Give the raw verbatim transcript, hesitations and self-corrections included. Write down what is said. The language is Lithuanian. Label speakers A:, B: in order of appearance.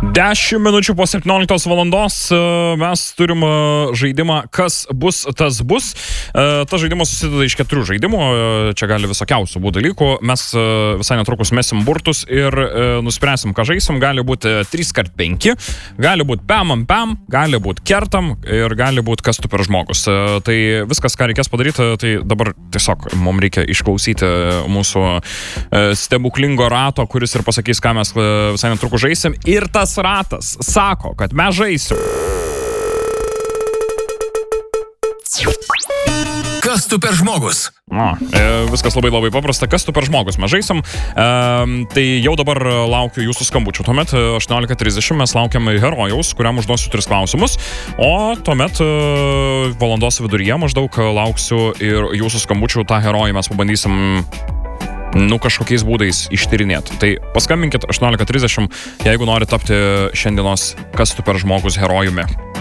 A: dešimt minučių po septynioliktos valandos mes turim žaidimą Kas bus, tas bus. Tas žaidimas susideda iš keturių žaidimų, čia gali visokiausių būti dalykų. Mes visai netrukus mesim burtus ir nuspręsim, ką žaisim. Gali būti trys kart penki, gali būti pemam pem, gali būti kertam ir gali būti kas tu per žmogus. Tai viskas, ką reikės padaryti, tai dabar tiesiog mums reikia išklausyti mūsų stebuklingo rato, kuris ir pasakys, ką mes visai netrukus žaisim. Ir tas ratas sako, kad mes žaisim.
B: Kas tu per žmogus?
A: O, e, viskas labai labai paprasta. Kas tu per žmogus? Mes žaisim. E, tai jau dabar laukiu jūsų skambučių. Tuomet aštuoniolika trisdešimt mes laukiam herojaus, kuriam užduosiu tris klausimus. O tuomet e, valandos viduryje maždaug lauksiu ir jūsų skambučių. Tą herojų mes pabandysim nu kažkokiais būdais ištyrinėti. Tai paskambinkit aštuoniolika trisdešimt, jeigu nori tapti šiandienos Kas tu per žmogus herojumi.